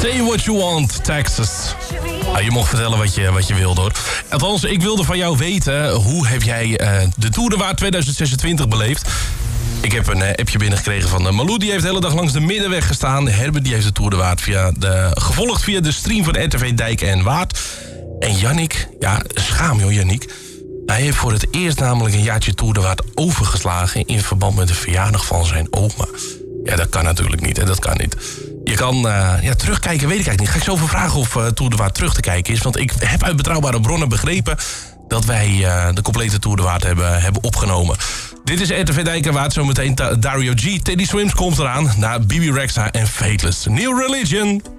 Say what you want, Texas. Nou, je mocht vertellen wat je wilde, hoor. Althans, ik wilde van jou weten... hoe heb jij de Tour de Waard 2026 beleefd? Ik heb een appje binnengekregen van Malou. Die heeft de hele dag langs de middenweg gestaan. Herbert die heeft de Tour de Waard gevolgd via de stream van RTV Dijk en Waard. En Yannick, ja, schaam joh, Yannick. Hij heeft voor het eerst namelijk een jaartje Tour de Waard overgeslagen... in verband met de verjaardag van zijn oma. Ja, dat kan natuurlijk niet, hè? Dat kan niet. Je kan terugkijken, weet ik eigenlijk niet. Ga ik zo over vragen of Tour de Waard terug te kijken is. Want ik heb uit betrouwbare bronnen begrepen... dat wij de complete Tour de Waard hebben opgenomen. Dit is RTV Dijk en Waard. Zometeen Dario G. Teddy Swims komt eraan. Na Bibi Rexha en Fateless. New Religion.